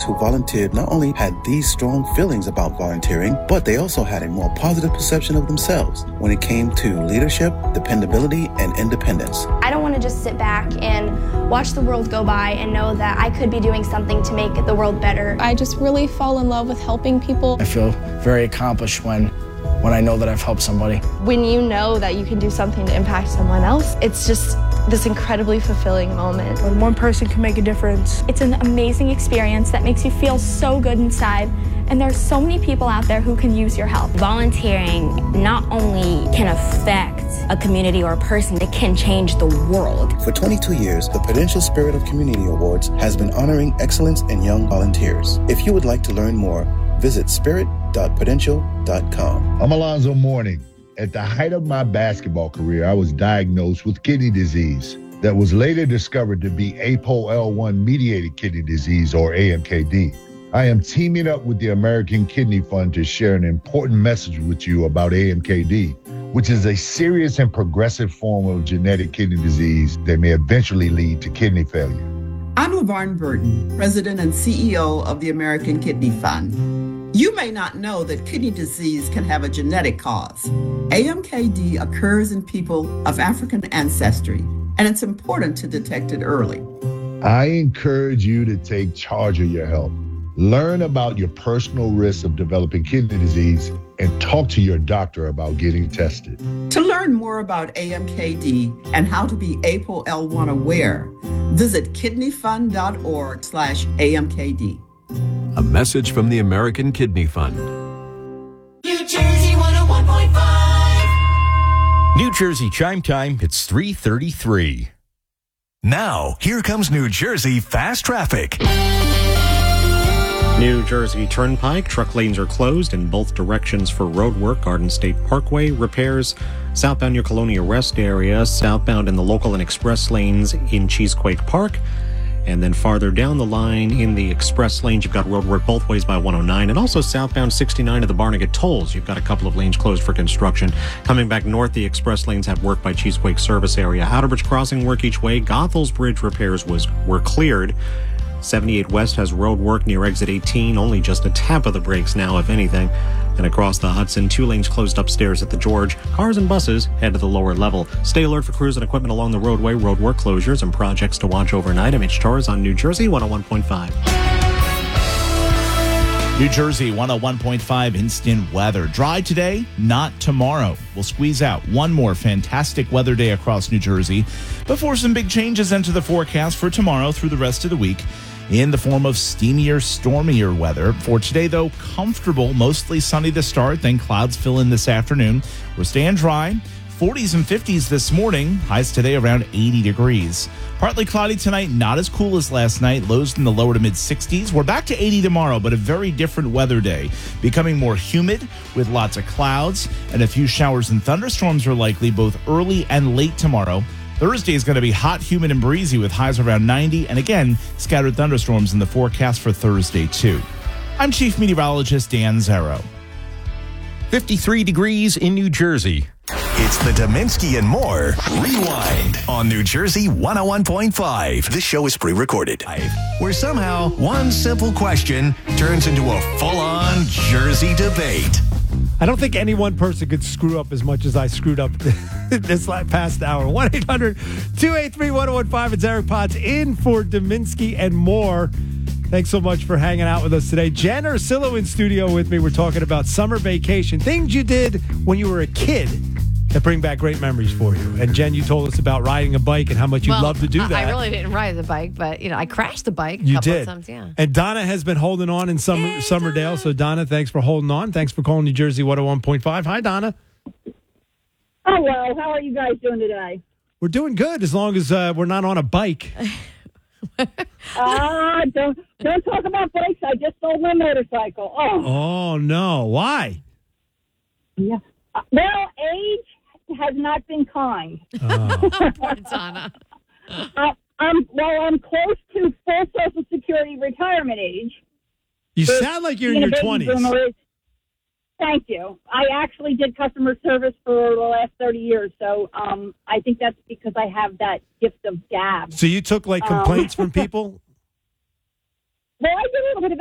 who volunteered not only had these strong feelings about volunteering, but they also had a more positive perception of themselves when it came to leadership, dependability, and independence. I don't want to just sit back and watch the world go by and know that I could be doing something to make the world better. I just really fall in love with helping people. I feel very accomplished when I know that I've helped somebody. When you know that you can do something to impact someone else, it's just this incredibly fulfilling moment. When one person can make a difference. It's an amazing experience that makes you feel so good inside, and there's so many people out there who can use your help. Volunteering not only can affect a community or a person, it can change the world. For 22 years, the Prudential Spirit of Community Awards has been honoring excellence in young volunteers. If you would like to learn more, visit spirit.prudential.com. I'm Alonzo Mourning. At the height of my basketball career, I was diagnosed with kidney disease that was later discovered to be APOL1-mediated kidney disease, or AMKD. I am teaming up with the American Kidney Fund to share an important message with you about AMKD, which is a serious and progressive form of genetic kidney disease that may eventually lead to kidney failure. I'm LaVarn Burton, President and CEO of the American Kidney Fund. You may not know that kidney disease can have a genetic cause. AMKD occurs in people of African ancestry, and it's important to detect it early. I encourage you to take charge of your health. Learn about your personal risks of developing kidney disease and talk to your doctor about getting tested. To learn more about AMKD and how to be APOL1 aware, visit kidneyfund.org/AMKD. A message from the American Kidney Fund. New Jersey 101.5. New Jersey chime time. It's 3:33. Now, here comes New Jersey fast traffic. New Jersey Turnpike, truck lanes are closed in both directions for road work. Garden State Parkway repairs. Southbound near Colonia Rest area, southbound in the local and express lanes in Cheesequake Park. And then farther down the line in the express lanes, you've got road work both ways by 109. And also southbound 69 of the Barnegat tolls. You've got a couple of lanes closed for construction. Coming back north, the express lanes have work by Cheesequake service area. Outerbridge Crossing work each way. Goethals Bridge repairs were cleared. 78 West has road work near exit 18. Only just a tap of the brakes now, if anything. And across the Hudson, 2 lanes closed upstairs at the George. Cars and buses head to the lower level. Stay alert for crews and equipment along the roadway, road work closures, and projects to watch overnight. I'm Mitch Torres on New Jersey 101.5. New Jersey 101.5 instant weather. Dry today, not tomorrow. We'll squeeze out one more fantastic weather day across New Jersey before some big changes enter the forecast for tomorrow through the rest of the week in the form of steamier, stormier weather. For today, though, comfortable, mostly sunny to start, then clouds fill in this afternoon. We're staying dry. 40s and 50s this morning. Highs today around 80 degrees. Partly cloudy tonight, not as cool as last night. Lows in the lower to mid 60s. We're back to 80 tomorrow, but a very different weather day. Becoming more humid with lots of clouds, and a few showers and thunderstorms are likely both early and late tomorrow. Thursday is going to be hot, humid, and breezy with highs around 90. And again, scattered thunderstorms in the forecast for Thursday, too. I'm Chief Meteorologist Dan Zero. 53 degrees in New Jersey. It's the Dominski and More Rewind on New Jersey 101.5. This show is pre-recorded, where somehow one simple question turns into a full-on Jersey debate. I don't think any one person could screw up as much as I screwed up this past hour. 1-800-283-1015. It's Eric Potts in for Dominski and More. Thanks so much for hanging out with us today. Jen Ursillo in studio with me. We're talking about summer vacation, things you did when you were a kid that bring back great memories for you. And Jen, you told us about riding a bike and how much you love to do that. I really didn't ride the bike, but I crashed the bike a couple did. of times, yeah. And Donna has been holding on in Summerdale. Donna. So Donna, thanks for holding on. Thanks for calling New Jersey 101.5. Hi, Donna. Hello. How are you guys doing today? We're doing good as long as we're not on a bike. Don't talk about bikes. I just sold my motorcycle. Oh no! Why? Yeah. Well, age has not been kind. Poor Donna. I'm close to full Social Security retirement age. You sound like you're in your 20s. Thank you. I actually did customer service for the last 30 years, so I think that's because I have that gift of gab. So you took complaints from people? Well, I did a little bit of